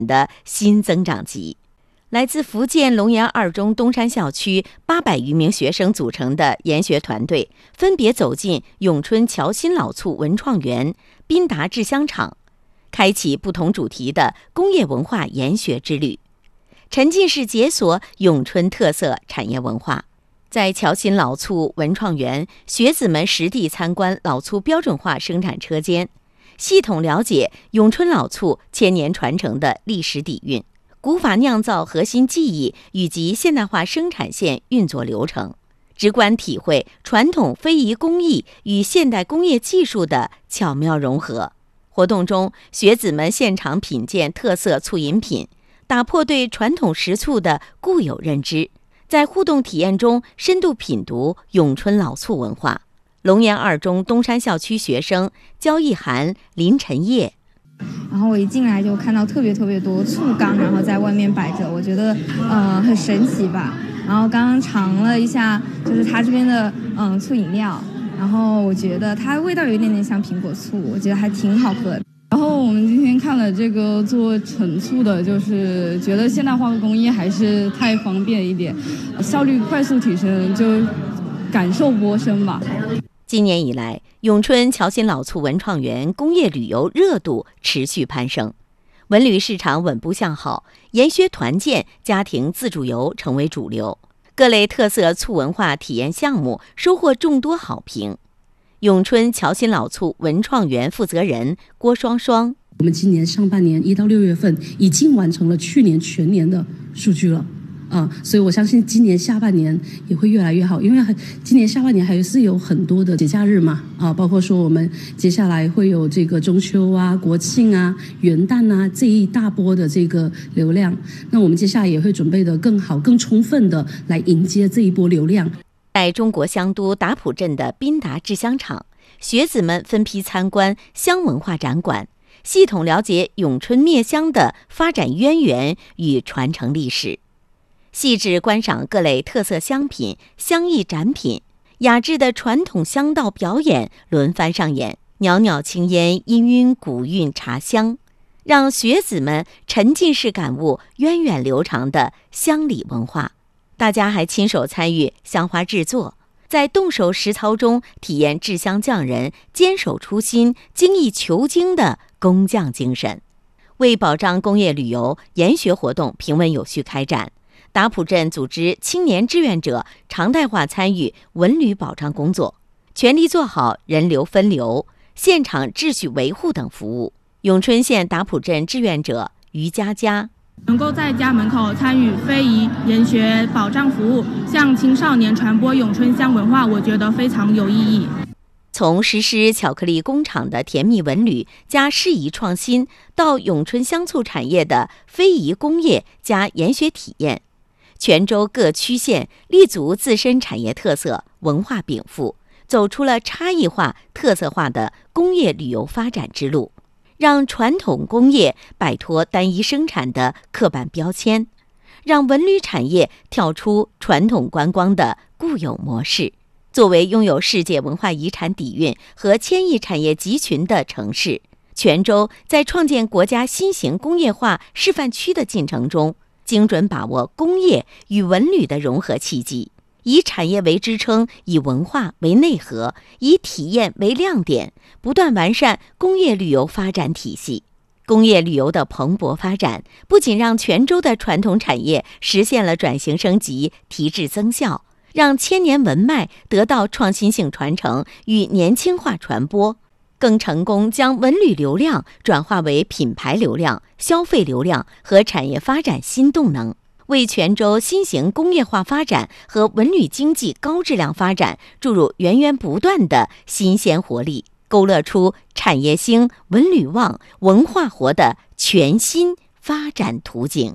的新增长极。来自福建龙岩二中东山校区800余名学生组成的研学团队，分别走进永春侨新老厝文创园、宾达制香厂，开启不同主题的工业文化研学之旅，沉浸式解锁永春特色产业文化。在侨新老厝文创园，学子们实地参观老厝标准化生产车间，系统了解永春老厝千年传承的历史底蕴、古法酿造核心技艺以及现代化生产线运作流程，直观体会传统非遗工艺与现代工业技术的巧妙融合。活动中，学子们现场品鉴特色醋饮品，打破对传统食醋的固有认知，在互动体验中深度品读永春老醋文化。龙岩二中东山校区学生焦一涵、林晨叶。 然后我一进来就看到特别多醋缸，然后在外面摆着，我觉得很神奇吧。然后刚刚尝了一下，就是它这边的醋饮料，然后我觉得它味道有一点点像苹果醋，我觉得还挺好喝的。 然后我们今天看了这个做陈醋的，就是觉得现代化的工艺还是太方便一点，效率快速提升，就感受颇深吧。 今年以来，永春侨新老厝文创园工业旅游热度持续攀升，文旅市场稳步向好，研学团建、家庭自助游成为主流，各类特色醋文化体验项目收获众多好评。永春侨新老厝文创园负责人郭双双： 我们今年上半年1到6月份已经完成了去年全年的数据了。所以我相信今年下半年也会越来越好，因为今年下半年还是有很多的节假日嘛，包括说我们接下来会有这个中秋啊、国庆啊、元旦啊这一大波的这个流量，那我们接下来也会准备的更好、更充分的来迎接这一波流量。 在中国香都达浦镇的宾达制香厂，学子们分批参观香文化展馆，系统了解永春灭香的发展渊源与传承历史。细致观赏各类特色香品、香艺展品，雅致的传统香道表演轮番上演，袅袅青烟氤氲古韵茶香，让学子们沉浸式感悟源远流长的香礼文化。大家还亲手参与香花制作，在动手实操中体验制香匠人坚守初心、精益求精的工匠精神。为保障工业旅游研学活动平稳有序开展，达浦镇组织青年志愿者常态化参与文旅保障工作，全力做好人流分流、现场秩序维护等服务。永春县达浦镇志愿者于佳佳： 能够在家门口参与非遗研学保障服务，向青少年传播永春香文化，我觉得非常有意义。 从实施巧克力工厂的甜蜜文旅加适宜创新，到永春香醋产业的非遗工业加研学体验，泉州各区县立足自身产业特色、文化禀赋，走出了差异化、特色化的工业旅游发展之路，让传统工业摆脱单一生产的刻板标签，让文旅产业跳出传统观光的固有模式。作为拥有世界文化遗产底蕴和千亿产业集群的城市，泉州在创建国家新型工业化示范区的进程中，精准把握工业与文旅的融合契机，以产业为支撑，以文化为内核，以体验为亮点，不断完善工业旅游发展体系。工业旅游的蓬勃发展，不仅让泉州的传统产业实现了转型升级、提质增效，让千年文脉得到创新性传承与年轻化传播，更成功将文旅流量转化为品牌流量、消费流量和产业发展新动能，为泉州新型工业化发展和文旅经济高质量发展注入源源不断的新鲜活力，勾勒出产业兴、文旅旺、文化活的全新发展图景。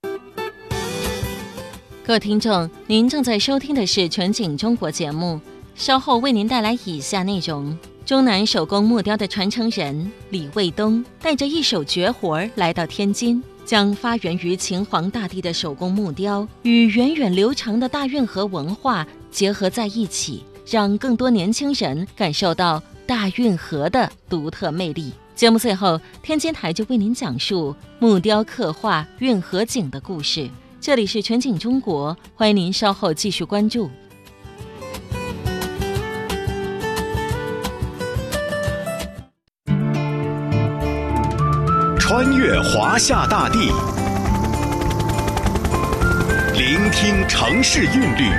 各位听众，您正在收听的是全景中国节目，稍后为您带来以下内容。中南手工木雕的传承人李卫东带着一手绝活来到天津，将发源于秦皇大帝的手工木雕与源远流长的大运河文化结合在一起，让更多年轻人感受到大运河的独特魅力。 节目最后，天津台就为您讲述木雕刻画运河景的故事。这里是全景中国，欢迎您稍后继续关注。 穿越华夏大地，聆听城市韵律，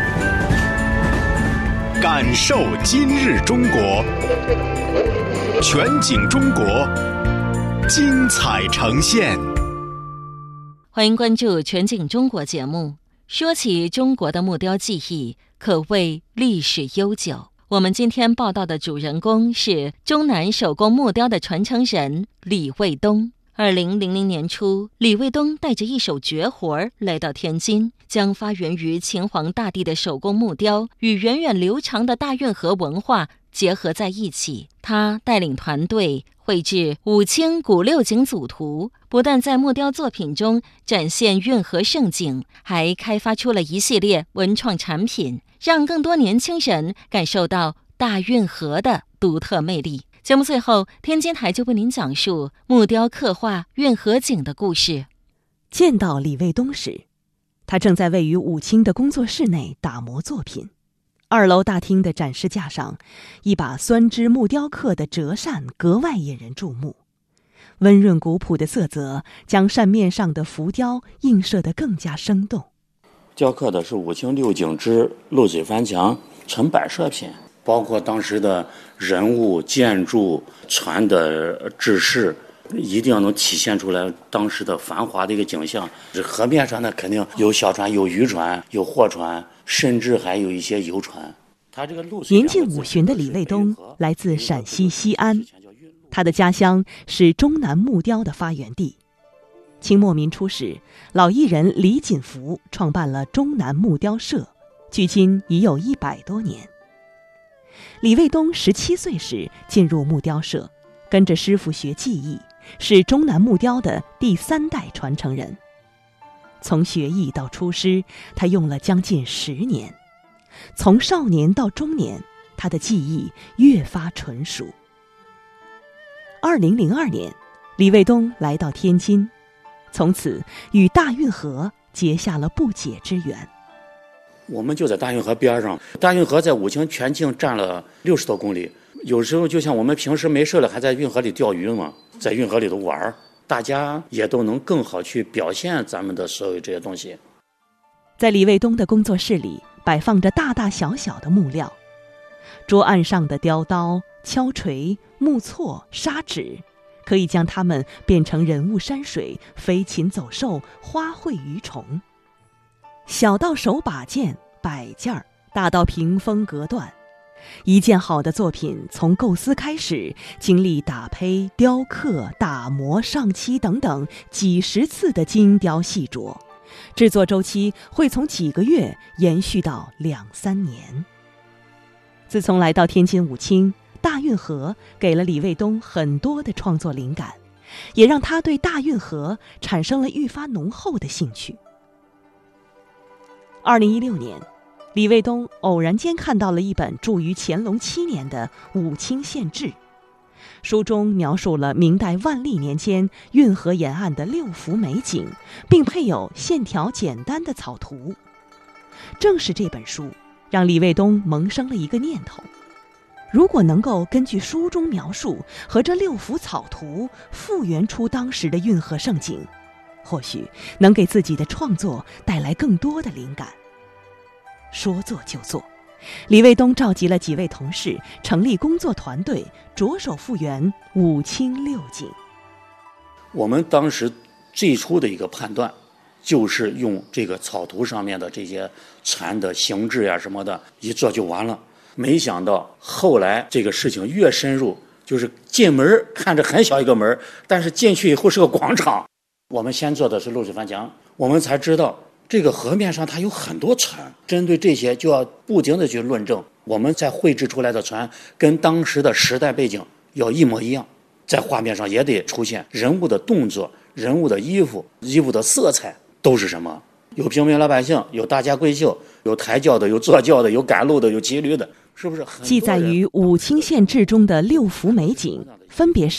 感受今日中国。全景中国，精彩呈现。 欢迎关注全景中国节目。说起中国的木雕技艺，可谓历史悠久。我们今天报道的主人公是中南手工木雕的传承人李卫东。2000年初，李卫东带着一手绝活来到天津，将发源于秦皇大帝的手工木雕与源远流长的大运河文化结合在一起。他带领团队绘制五清古六景组图，不但在木雕作品中展现运河盛景，还开发出了一系列文创产品，让更多年轻人感受到大运河的独特魅力。节目最后，天津台就为您讲述木雕刻画运河景的故事。 见到李卫东时，他正在位于武清的工作室内打磨作品。2楼大厅的展示架上，一把酸枝木雕刻的折扇格外引人注目，温润古朴的色泽将扇面上的浮雕映射得更加生动。 雕刻的是武清六景之漏水翻墙纯摆设品，包括当时的人物、建筑、船的制式，一定要能体现出来当时的繁华的一个景象。这河面上呢，肯定有小船、有渔船、有货船，甚至还有一些游船。他这个年近50的李卫东来自陕西西安，他的家乡是中南木雕的发源地。清末民初时，老艺人李锦福创办了中南木雕社，距今已有100多年。李卫东17岁时进入木雕社，跟着师傅学技艺，是中南木雕的第3代传承人。从学艺到出师，他用了将近10年。从少年到中年，他的技艺越发纯熟。2002年，李卫东来到天津，从此与大运河结下了不解之缘。 我们就在大运河边上，大运河在武清全境占了60多公里，有时候就像我们平时没事了还在运河里钓鱼嘛，在运河里头玩，大家也都能更好去表现咱们的所有这些东西。 在李卫东的工作室里摆放着大大小小的木料，桌案上的雕刀、敲锤、木锉、砂纸，可以将它们变成人物山水、飞禽走兽、花卉鱼虫。小到手把件、摆件儿，大到屏风隔断，一件好的作品从构思开始，经历打胚、雕刻、打磨、上漆等等几十次的精雕细琢，制作周期会从几个月延续到2-3年。自从来到天津武清，大运河给了李卫东很多的创作灵感，也让他对大运河产生了愈发浓厚的兴趣。2016年，李卫东偶然间看到了一本著于乾隆7年的《武清县志》，书中描述了明代万历年间运河沿岸的6幅美景，并配有线条简单的草图。正是这本书让李卫东萌生了一个念头，如果能够根据书中描述和这6幅草图复原出当时的运河盛景，或许能给自己的创作带来更多的灵感。说做就做，李卫东召集了几位同事，成立工作团队，着手复原武清六景。 我们当时最初的一个判断，就是用这个草图上面的这些船的形制呀什么的，一做就完了。没想到后来这个事情越深入，就是进门看着很小一个门，但是进去以后是个广场。我们先做的是漏水翻墙，我们才知道这个河面上它有很多船，针对这些就要不停的去论证，我们在绘制出来的船跟当时的时代背景要一模一样，在画面上也得出现人物的动作、人物的衣服的色彩都是什么，有平民老百姓，有大家闺秀，有抬轿的，有坐轿的，有赶路的，有骑驴的，是不是？ 记载于《武清县志》中的6幅美景，分别是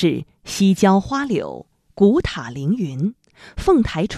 西郊花柳，古塔凌云，凤台